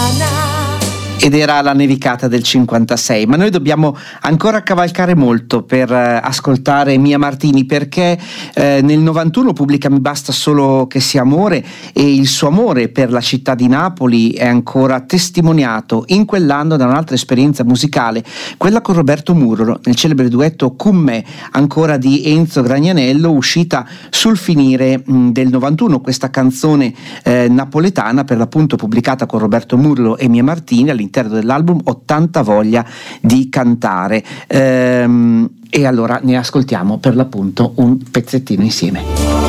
Ed era la nevicata del 56, ma noi dobbiamo ancora cavalcare molto per ascoltare Mia Martini, perché nel 91 pubblica Mi basta solo che sia amore, e il suo amore per la città di Napoli è ancora testimoniato in quell'anno da un'altra esperienza musicale, quella con Roberto Murolo, nel celebre duetto Con me, ancora di Enzo Gragnanello, uscita sul finire del 91. Questa canzone napoletana, per l'appunto pubblicata con Roberto Murolo e Mia Martini all'interno dell'album Ho tanta voglia di cantare, e allora ne ascoltiamo per l'appunto un pezzettino insieme.